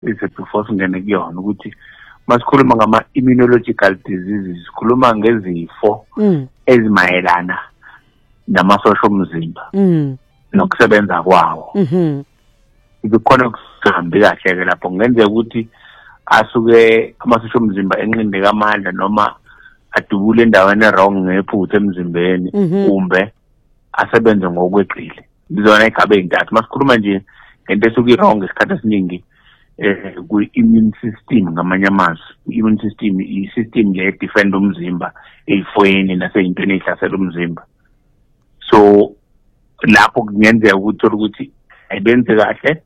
before singene kuyona ukuthi masikhuluma ngama-immunological diseases sikhuluma ngezifo ezimayelana namasosha omzimba nokusebenza kwawo. Ibikhona ukuhambi kahle-ke lapho kungenzeka ukuthi asuke amasosha omzimba enqindeka amandla noma adubule endaweni e-wrong ngephutha emzimbeni kumbe asebenze ngokweqile. Izona igaba ey'ntathu. Masikhuluma nje ngento esuke i-wrong isikhathi esiningi kwi-immune system ngamanye amazwi. I-immune system i-system le defend umzimba ey'fweni nasey'ntweni ey'hlasela umzimba. So lapho kungenzeka ukuthola ukuthi ayibenzi kahle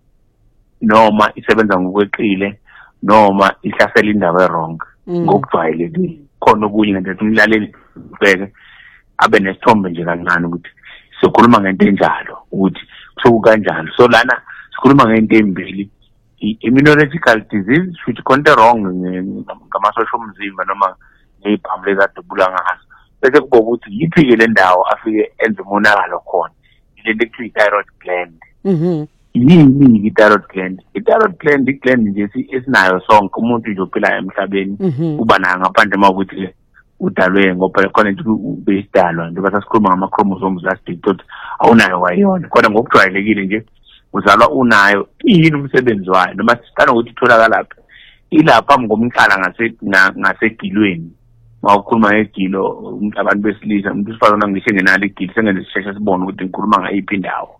noma isebenza ngokweqile noma ihlasela indaba e-wrong ngokujwayelekile. Khona okunye ngento umlaleli ubheke abe nesithombe nje kancane ukuthi sikhuluma ngento enjalo ukuthi kusokukanjalo. So lana sikhuluma ngento embili, i-immunological disease which konke wrong ngamasosha omzimba noma ngey'bhamu lekadubula ngazo. Bese kuba ukuthi yiphi-ke le ndawo afike enze umonakalo khona, ilento ekuthiwa i-thyroid gland. Yini i-thyroid gland? I-thyroid gland i-gland nje esinayo sonke umuntu nje ophilayo emhlabeni uba nayo ngaphandle uma ukuthi udalwe ngoba khona into ubesidalwa njengoba sasikhuluma ngama-chromosomes last week ukuthi awunayo kwayona kodwa ngokujwayelekile nje uzalwa unayo. Yini umsebenzi wayo noma sicala ukuthi itholakala ilapha ngomqala ngasegilweni. Mawukhuluma ngegilo abantu besilisa umuntu usifazana ngisho ngenalo igilo sengenze sisheshe sibone ukuthi ngikhuluma ngayiphi indawo.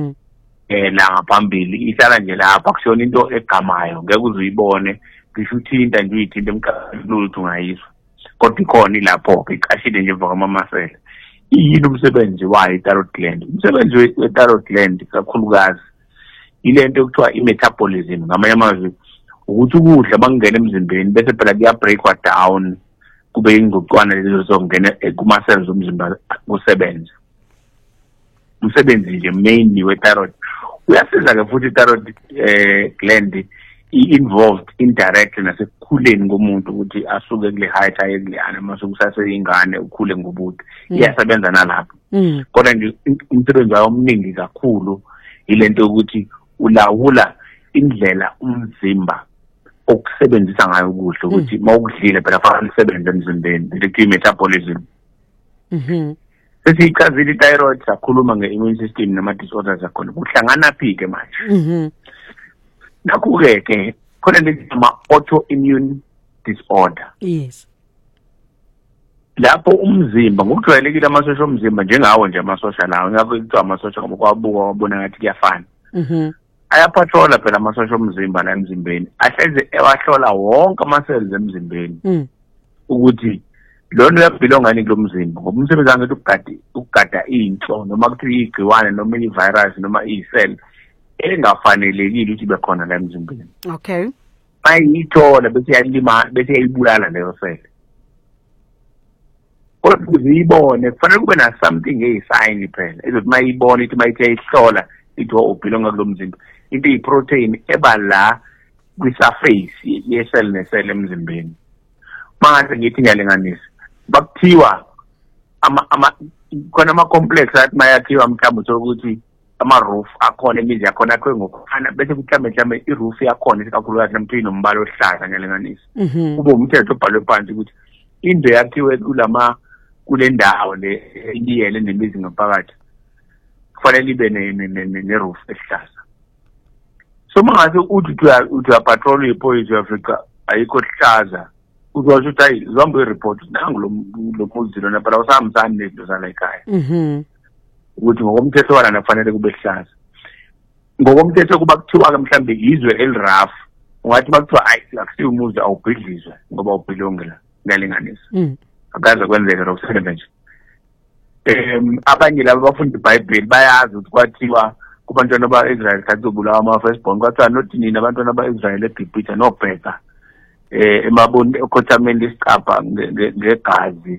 La ngaphambili ihlala nje lapha kusiyona into egamayo ngeke uze uyibone ngisho uthinta nje uyithinta emkhathini ukuthi ungayizwa kodwa ikhona ilapho iqashile nje emva kwamamasela. Yini umsebenzi wayo i-thyroid gland? Umsebenzi we-thyroid gland kakhulukazi ilento ekuthiwa i-metabolism ngamanye amazwi ukuthi ukudla bakungena emzimbeni bese phela kuya-breakwa down kube ingcocwana lezo zongena kuma-cells omzimba kusebenza. Umsebenzi nje mainly we-thyroid uyasiza-ke futhi i-thyroid gland i-involved indirectly nasekukhuleni komuntu ukuthi asuke kule height aye kuleyana mase kusaseyingane ukhule ngobude iyasebenza nalapho. Kodwa nje umsebenzi wayo omningi kakhulu ilento yokuthi ulawula indlela umzimba okusebenzisa ngayo ukudla ukuthi mawukudlile phela fanele usebenze emzimbeni le metabolism. Sesiyichazile i-thyroid sakhuluma nge-immune system nama-disorders akhona kuhlangana phi-ke manje? Nakho-ke khona lento ama-autoimmune disorder. Yes. Lapho umzimba ngokujwayelekile amasosha omzimba njengawo nje amasosha lawo ngakho kuthiwa amasosha ngoba kwabuka wabona ngathi kuyafana. Ayapatrola phela amasosha omzimba la emzimbeni ahleze ewahlola wonke ama-cells emzimbeni ukuthi lona uyabhilongani kulo mzimba ngoba umsebenzi wangathi ukugada into noma kuthi igciwane noma i-virus noma i-cell engafanelekile ukuthi ibe khona la emzimbeni. Okay. Bayithola bese yalima bese yayibulala leyo cell. Kodwa uzibone kufanele kube na something eyi-sign phela ezothi mayibona ithi mayithe ihlola ithi ubhilonga kulo mzimba into iyi-protein eba la kwi-surface ye-cell ne-cell emzimbeni. Manje ngithi ngiyalinganisa bakuthiwa khona ama-complex athi mayakhiwa mhlawumbe uthola ukuthi ama-roof akhona imizi yakhona akhiwe ngokufana bese kuthi mhlawumbe i-roof yakhona isikakhulukazi namthiwa inombala ohlaza ngiyalinganisa. Kube umthetho obhalwe phansi ukuthi into yakhiwe kule ndawo le iliyele nemizi ngaphakathi kufanele ibe ne-roof ehlaza. So mangase uthi uyapatrol iphoyisa e-Africa ayikho hlaza uzosho ukuthi hayi zombe i-report nangu lo muzi lona phela usahambisani nezinto zala ekhaya. Ukuthi ngokomthetho walana kufanele kube hlaza. Ngokomthetho kuba kuthiwa-ke mhlawumbe izwe elirafu ungathi bakuthiwa hayi akusiwo umuzi awubhidlizwe ngoba awubhilonge la ngiyalinganisa. Akaze kwenzeka lokusebenza nje. Abanye laba abafunda iBhayibheli bayazi ukuthi kwathiwa kubantwana ba-Israyeli khathi kubulawa ama-firstborn kwathiwa nothi nina abantwana ba-Israyeli eGibhithe nobheka ekhothameni lesicapha ngegazi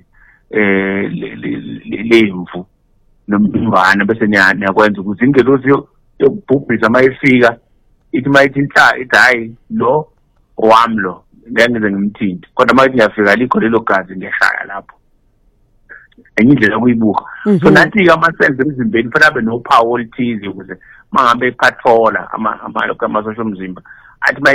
lemvu nomvana bese niyakwenza ukuthi ingelosi yokubhubhisa mayifika ithi mayithi inhla ithi hayi lo owami lo ngeke ngize ngimthinte kodwa mayithi ngiyafika likho lelo gazi ngiyashaya lapho enye indlela yokuyibuka. So nathi-ke ama-cells emzimbeni fanele abe nophawu oluthize ukuze mangabe ephathola amasosha omzimba athi